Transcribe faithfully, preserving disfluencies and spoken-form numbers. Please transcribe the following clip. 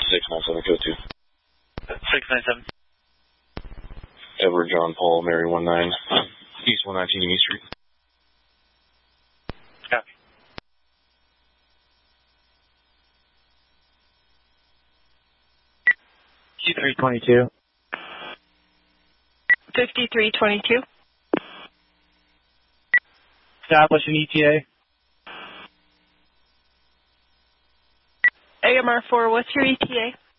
six nine seven, code two. six nine seven. Edward John Paul Mary one nine, East one nineteen East Street. Copy. fifty-three twenty-two. fifty-three twenty-two. Establish an E T A. A M R four, what's your E T A?